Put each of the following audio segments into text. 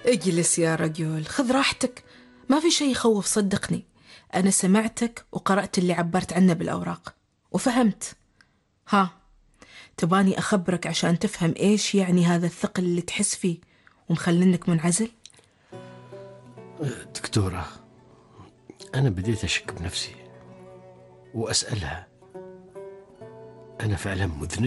اجلس يا رجل، خذ راحتك، ما في شيء يخوف صدقني. أنا سمعتك وقرأت اللي عبرت عنه بالأوراق وفهمت. ها، تباني أخبرك عشان تفهم إيش يعني هذا الثقل اللي تحس فيه ومخلنك منعزل؟ دكتورة، أنا بديت أشك بنفسي وأسألها، أنا فعلا مذنب؟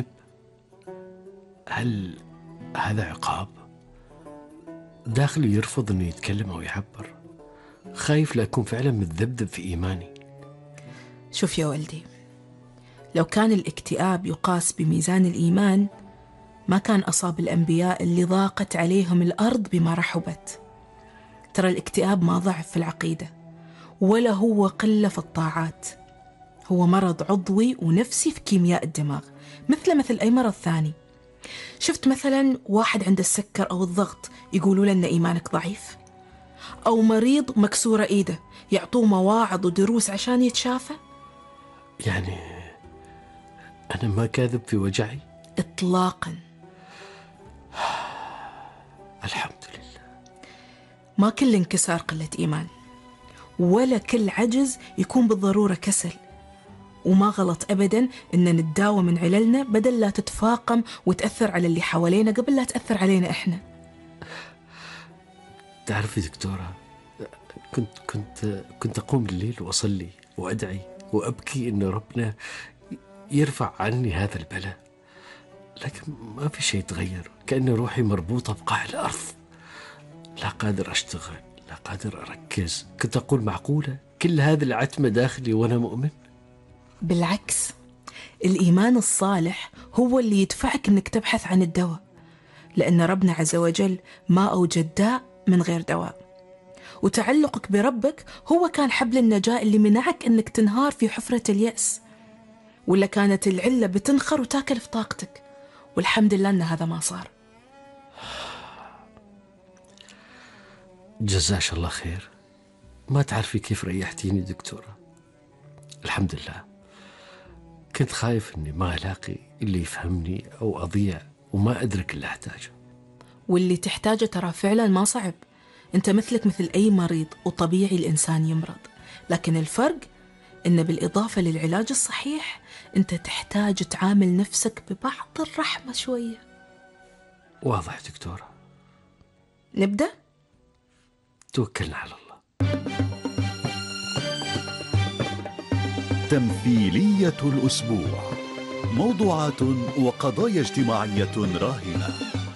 هل هذا عقاب؟ داخلي يرفض أنه يتكلم أو يعبر، خايف لا أكون فعلا متذبذب في إيماني. شوف يا ولدي، لو كان الاكتئاب يقاس بميزان الإيمان ما كان أصاب الأنبياء اللي ضاقت عليهم الأرض بما رحبت. ترى الاكتئاب ما ضعف في العقيدة ولا هو قلة في الطاعات، هو مرض عضوي ونفسي في كيمياء الدماغ، مثل أي مرض ثاني. شفت مثلا واحد عنده السكر أو الضغط يقولوا له أن إيمانك ضعيف، أو مريض مكسورة إيده يعطوه مواعظ ودروس عشان يتشافى. يعني أنا ما كاذب في وجعي إطلاقا. الحمد لله. ما كل انكسار قلة إيمان، ولا كل عجز يكون بالضرورة كسل، وما غلط أبدا إن نتداوى من عللنا بدل لا تتفاقم وتأثر على اللي حوالينا قبل لا تأثر علينا إحنا. تعرفي دكتورة، كنت أقوم بالليل وأصلي وأدعي وأبكي إن ربنا يرفع عني هذا البلاء، لكن ما في شيء تغير، كأن روحي مربوطة بقاع الأرض، لا قادر أشتغل، لا قادر أركز. كنت أقول معقولة كل هذه العتمة داخلي وأنا مؤمن؟ بالعكس، الإيمان الصالح هو اللي يدفعك إنك تبحث عن الدواء، لأن ربنا عز وجل ما أوجد داء من غير دواء، وتعلقك بربك هو كان حبل النجاة اللي منعك إنك تنهار في حفرة اليأس، ولا كانت العلة بتنخر وتاكل في طاقتك، والحمد لله أن هذا ما صار. جزاش الله خير، ما تعرفي كيف ريحتيني دكتورة. الحمد لله، كنت خايف إني ما ألاقي اللي يفهمني أو أضيع وما أدرك اللي أحتاجه. واللي تحتاجه ترى فعلا ما صعب، أنت مثلك مثل أي مريض وطبيعي الإنسان يمرض، لكن الفرق إن بالإضافة للعلاج الصحيح أنت تحتاج تعامل نفسك ببعض الرحمة شوية. واضح دكتورة. نبدأ؟ توكلنا على الله. تمثيلية الأسبوع، موضوعات وقضايا اجتماعية راهنة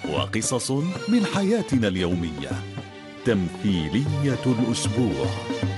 وقصص من حياتنا اليومية. تمثيلية الأسبوع.